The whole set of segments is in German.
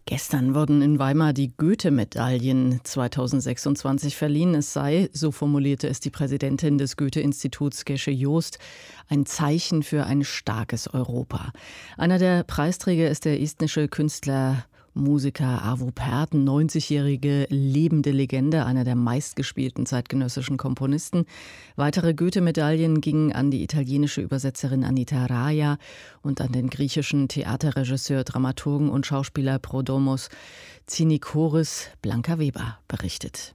Gestern wurden in Weimar die Goethe-Medaillen 2026 verliehen. Es sei, so formulierte es die Präsidentin des Goethe-Instituts Gesche Joost, ein Zeichen für ein starkes Europa. Einer der Preisträger ist der estnische Künstler Musiker Arvo Pärt, 90-jährige lebende Legende, einer der meistgespielten zeitgenössischen Komponisten. Weitere Goethe-Medaillen gingen an die italienische Übersetzerin Anita Raja und an den griechischen Theaterregisseur, Dramaturgen und Schauspieler Prodromos Tsinikoris. Blanca Weber berichtet.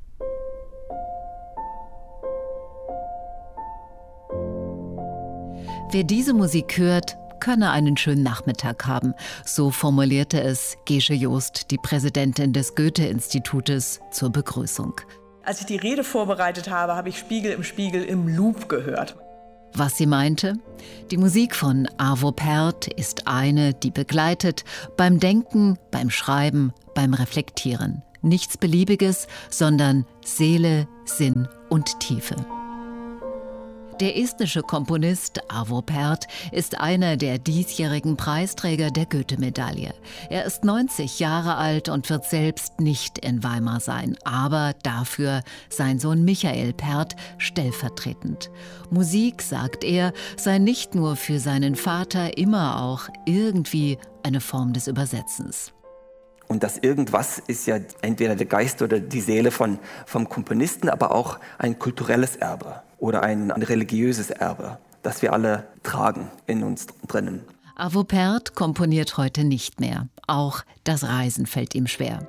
Wer diese Musik hört, könne einen schönen Nachmittag haben. So formulierte es Gesche Joost, die Präsidentin des Goethe-Institutes, zur Begrüßung. Als ich die Rede vorbereitet habe, habe ich Spiegel im Loop gehört. Was sie meinte? Die Musik von Arvo Pärt ist eine, die begleitet beim Denken, beim Schreiben, beim Reflektieren. Nichts Beliebiges, sondern Seele, Sinn und Tiefe. Der estnische Komponist Arvo Pärt ist einer der diesjährigen Preisträger der Goethe-Medaille. Er ist 90 Jahre alt und wird selbst nicht in Weimar sein, aber dafür sein Sohn Michael Pärt stellvertretend. Musik, sagt er, sei nicht nur für seinen Vater immer auch irgendwie eine Form des Übersetzens. Und das Irgendwas ist ja entweder der Geist oder die Seele vom Komponisten, aber auch ein kulturelles Erbe oder ein religiöses Erbe, das wir alle tragen in uns drinnen. Arvo Pärt komponiert heute nicht mehr. Auch das Reisen fällt ihm schwer.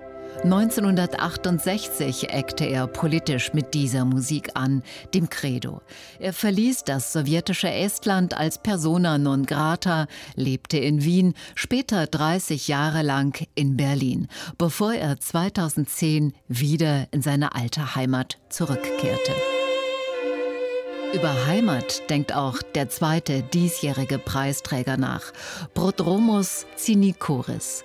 1968 eckte er politisch mit dieser Musik an, dem Credo. Er verließ das sowjetische Estland als persona non grata, lebte in Wien, später 30 Jahre lang in Berlin, bevor er 2010 wieder in seine alte Heimat zurückkehrte. Über Heimat denkt auch der zweite diesjährige Preisträger nach, Prodromos Tsinikoris.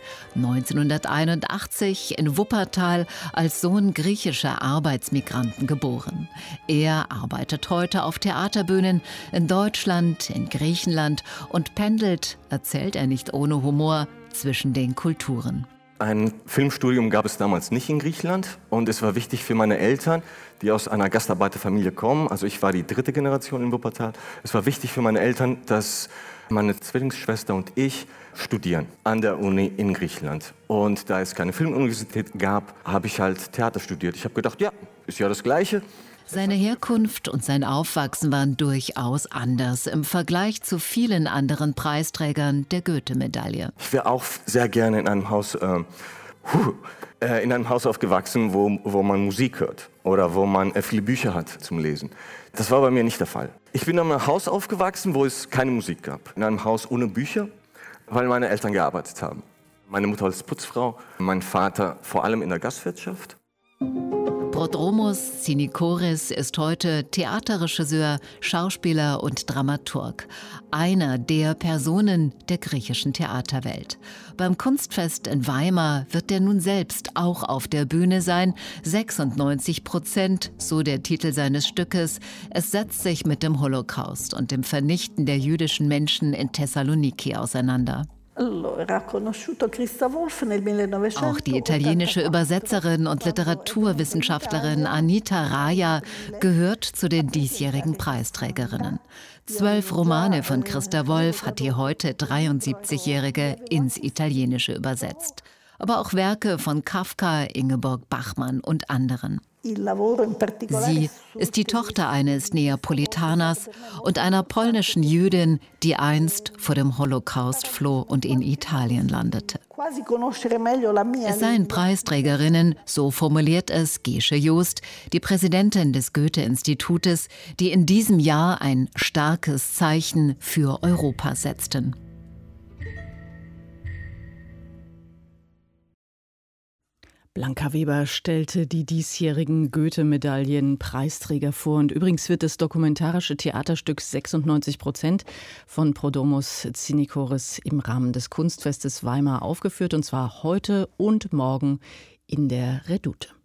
1981 in Wuppertal als Sohn griechischer Arbeitsmigranten geboren. Er arbeitet heute auf Theaterbühnen in Deutschland, in Griechenland und pendelt, erzählt er nicht ohne Humor, zwischen den Kulturen. Ein Filmstudium gab es damals nicht in Griechenland und es war wichtig für meine Eltern, die aus einer Gastarbeiterfamilie kommen. Also ich war die dritte Generation in Wuppertal. Es war wichtig für meine Eltern, dass meine Zwillingsschwester und ich studieren an der Uni in Griechenland. Und da es keine Filmuniversität gab, habe ich halt Theater studiert. Ich habe gedacht, ja, ist ja das Gleiche. Seine Herkunft und sein Aufwachsen waren durchaus anders im Vergleich zu vielen anderen Preisträgern der Goethe-Medaille. Ich wäre auch sehr gerne in einem Haus aufgewachsen, wo man Musik hört oder wo man viele Bücher hat zum Lesen. Das war bei mir nicht der Fall. Ich bin in einem Haus aufgewachsen, wo es keine Musik gab. In einem Haus ohne Bücher, weil meine Eltern gearbeitet haben. Meine Mutter als Putzfrau, mein Vater vor allem in der Gastwirtschaft. Prodromos Tsinikoris ist heute Theaterregisseur, Schauspieler und Dramaturg. Einer der Personen der griechischen Theaterwelt. Beim Kunstfest in Weimar wird er nun selbst auch auf der Bühne sein. 96%, so der Titel seines Stückes. Es setzt sich mit dem Holocaust und dem Vernichten der jüdischen Menschen in Thessaloniki auseinander. Auch die italienische Übersetzerin und Literaturwissenschaftlerin Anita Raja gehört zu den diesjährigen Preisträgerinnen. 12 Romane von Christa Wolf hat die heute 73-Jährige ins Italienische übersetzt. Aber auch Werke von Kafka, Ingeborg Bachmann und anderen. Sie ist die Tochter eines Neapolitaners und einer polnischen Jüdin, die einst vor dem Holocaust floh und in Italien landete. Es seien Preisträgerinnen, so formuliert es Gesche Joost, die Präsidentin des Goethe-Institutes, die in diesem Jahr ein starkes Zeichen für Europa setzten. Blanca Weber stellte die diesjährigen Goethe-Medaillen-Preisträger vor. Und übrigens wird das dokumentarische Theaterstück 96% von Prodromos Tsinikoris im Rahmen des Kunstfestes Weimar aufgeführt. Und zwar heute und morgen in der Redoute.